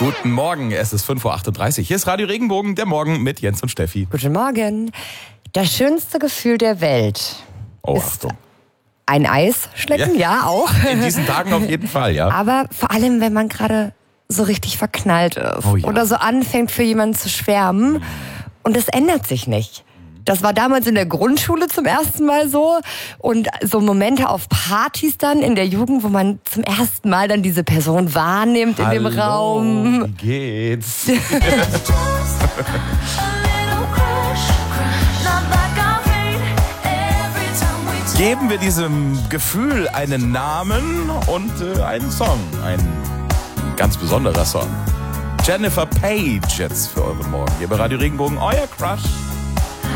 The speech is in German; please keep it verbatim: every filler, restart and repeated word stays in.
Guten Morgen, es ist fünf Uhr achtunddreißig. Hier ist Radio Regenbogen, der Morgen mit Jens und Steffi. Guten Morgen. Das schönste Gefühl der Welt Oh, ist Achtung. ein Eis schlecken, ja, ja auch. In diesen Tagen auf jeden Fall, ja. Aber vor allem, wenn man gerade so richtig verknallt ist Oh ja. oder so anfängt, für jemanden zu schwärmen und es ändert sich nicht. Das war damals in der Grundschule zum ersten Mal so und so Momente auf Partys dann in der Jugend, wo man zum ersten Mal dann diese Person wahrnimmt in dem Hallo, Raum. Wie geht's? Geben wir diesem Gefühl einen Namen und äh, einen Song. Ein ganz besonderer Song. Jennifer Page jetzt für euren Morgen. Hier bei Radio Regenbogen, euer Crush.